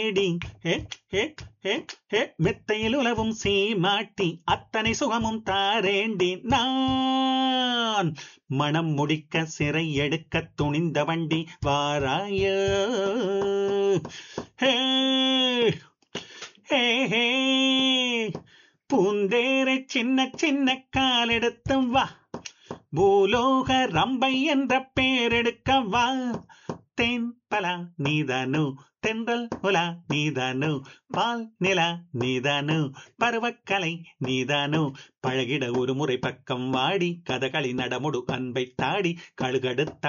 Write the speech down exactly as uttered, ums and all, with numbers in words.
தேடி ஹே ஹே ஹே ஹே மெத்தையில் உலவும் சீமாட்டி அத்தனை சுகமும் தாரேண்டி நான் மனம் முடிக்க சிறை எடுக்க துணிந்த வண்டி வாராயோ ஹே ஹே ஹே பூந்தேரை சின்ன சின்ன காலெடுத்து வா பூலோக ரம்பை என்ற பேரெடுக்க வா தேன் பலா நீதானு தென்றல் உலா நீதானு பால் நிலா நீதானு பருவக்கலை நீதானு பழகிட ஒரு முறை பக்கம் வாடி கதகளி நடமுடு அன்பை தாடி கழுகடுத்த